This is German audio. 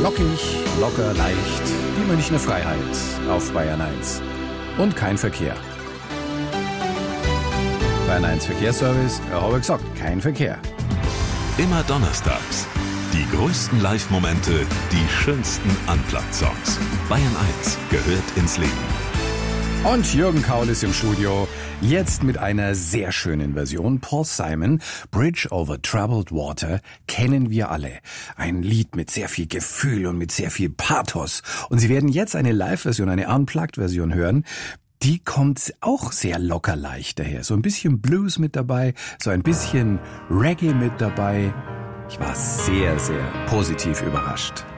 Lockig, locker, leicht, die Münchner Freiheit auf Bayern 1. Und kein Verkehr. Bayern 1 Verkehrsservice, habe ich gesagt, kein Verkehr. Immer donnerstags. Die größten Live-Momente, die schönsten Unplugged-Songs. Bayern 1 gehört ins Leben. Und Jürgen Kaul ist im Studio, jetzt mit einer sehr schönen Version. Paul Simon, Bridge over Troubled Water, kennen wir alle. Ein Lied mit sehr viel Gefühl und mit sehr viel Pathos. Und Sie werden jetzt eine Live-Version, eine Unplugged-Version hören. Die kommt auch sehr locker leicht daher. So ein bisschen Blues mit dabei, so ein bisschen Reggae mit dabei. Ich war sehr, sehr positiv überrascht.